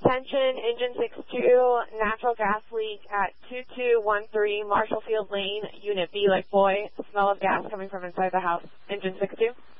Attention, engine 6-2, natural gas leak at 2213 Marshallfield Lane, unit B like boy, smell of gas coming from inside the house. Engine 6-2.